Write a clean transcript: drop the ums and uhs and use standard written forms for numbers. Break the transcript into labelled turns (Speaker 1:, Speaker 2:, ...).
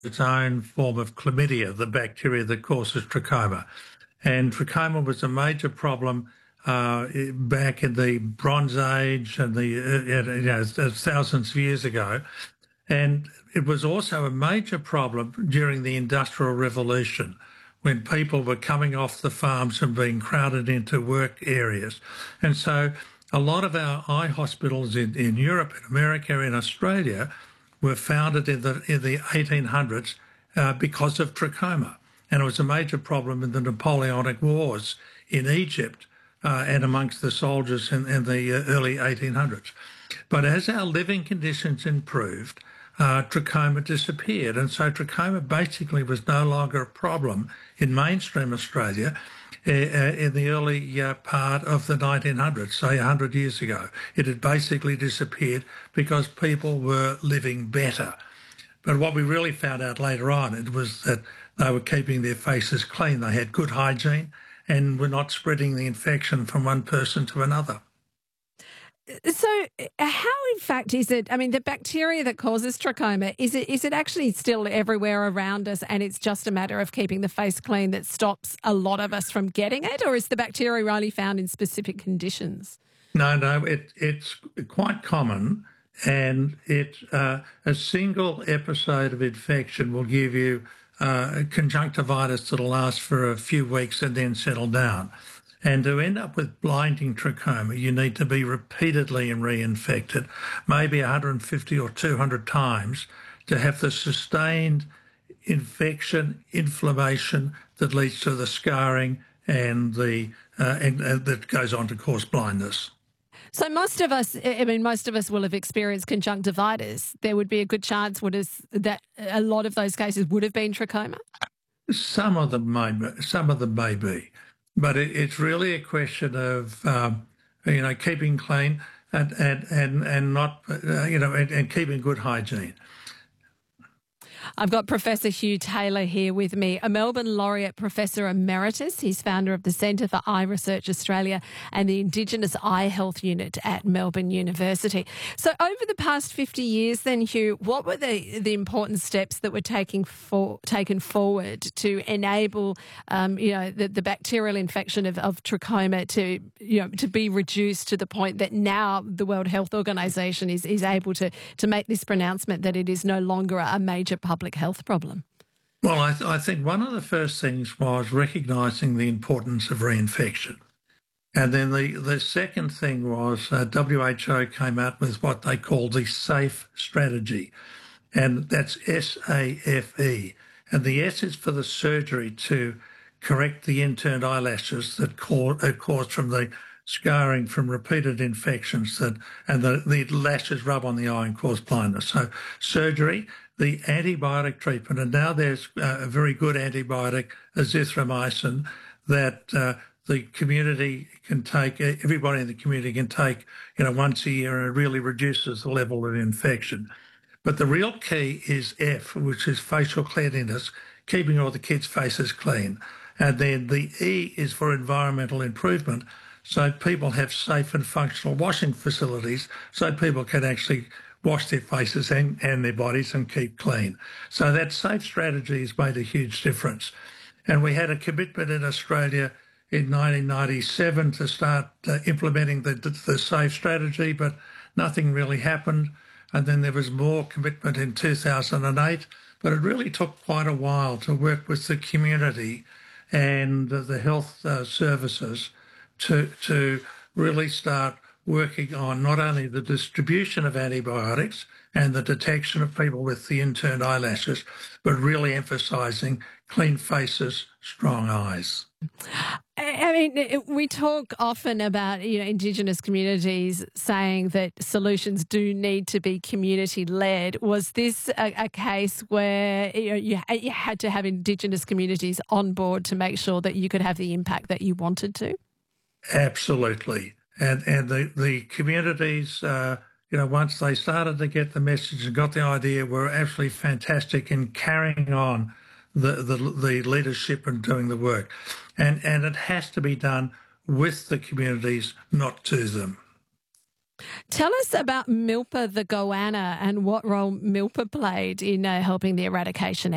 Speaker 1: its own form of chlamydia, the bacteria that causes trachoma. And trachoma was a major problem back in the Bronze Age and thousands of years ago. And it was also a major problem during the Industrial Revolution when people were coming off the farms and being crowded into work areas. And so a lot of our eye hospitals in Europe, in America, in Australia were founded in the 1800s because of trachoma. And it was a major problem in the Napoleonic Wars in Egypt and amongst the soldiers in the early 1800s. But as our living conditions improved, trachoma disappeared. And so trachoma basically was no longer a problem in mainstream Australia in the early part of the 1900s, say 100 years ago. It had basically disappeared because people were living better. But what we really found out later on, it was that they were keeping their faces clean. They had good hygiene and were not spreading the infection from one person to another.
Speaker 2: So how, in fact, is it, I mean, the bacteria that causes trachoma, is it actually still everywhere around us and it's just a matter of keeping the face clean that stops a lot of us from getting it? Or is the bacteria only found in specific conditions?
Speaker 1: No, it's quite common, and a single episode of infection will give you conjunctivitis that'll last for a few weeks and then settle down. And to end up with blinding trachoma, you need to be repeatedly reinfected, maybe 150 or 200 times, to have the sustained infection, inflammation that leads to the scarring and that goes on to cause blindness.
Speaker 2: So most of us will have experienced conjunctivitis. There would be a good chance that a lot of those cases would have been trachoma?
Speaker 1: Some of them may be. But it's really a question of keeping clean and not and keeping good hygiene.
Speaker 2: I've got Professor Hugh Taylor here with me, a Melbourne Laureate Professor Emeritus. He's founder of the Centre for Eye Research Australia and the Indigenous Eye Health Unit at Melbourne University. So over the past 50 years then, Hugh, what were the important steps that were taken forward to enable the bacterial infection of trachoma to be reduced to the point that now the World Health Organization is able to make this pronouncement that it is no longer a major public health problem?
Speaker 1: Well, I think one of the first things was recognising the importance of reinfection. And then the second thing was WHO came out with what they call the SAFE strategy. And that's SAFE. And the S is for the surgery to correct the inturned eyelashes that are caused from the scarring from repeated infections and the lashes rub on the eye and cause blindness. So surgery, the antibiotic treatment, and now there's a very good antibiotic, azithromycin, that the community can take, everybody in the community can take, once a year, and it really reduces the level of infection. But the real key is F, which is facial cleanliness, keeping all the kids' faces clean. And then the E is for environmental improvement, so people have safe and functional washing facilities so people can actually wash their faces and their bodies and keep clean. So that SAFE strategy has made a huge difference. And we had a commitment in Australia in 1997 to start implementing the SAFE strategy, but nothing really happened. And then there was more commitment in 2008, but it really took quite a while to work with the community and the health services to really start working on not only the distribution of antibiotics and the detection of people with the interned eyelashes, but really emphasising clean faces, strong eyes.
Speaker 2: I mean, we talk often about Indigenous communities saying that solutions do need to be community-led. Was this a case where you had to have Indigenous communities on board to make sure that you could have the impact that you wanted to?
Speaker 1: Absolutely. And the communities, once they started to get the message and got the idea, were absolutely fantastic in carrying on the leadership and doing the work. And it has to be done with the communities, not to them.
Speaker 2: Tell us about Milpa the goanna and what role Milpa played in helping the eradication